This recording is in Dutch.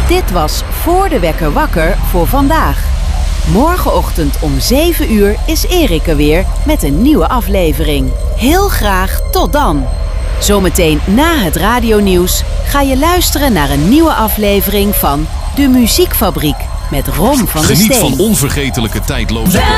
Dit was Voor de Wekker Wakker voor vandaag. Morgenochtend om 7 uur is Erik er weer met een nieuwe aflevering. Heel graag tot dan. Zometeen na het radionieuws ga je luisteren naar een nieuwe aflevering van De Muziekfabriek met Ron van der Steen. Geniet van onvergetelijke tijdloze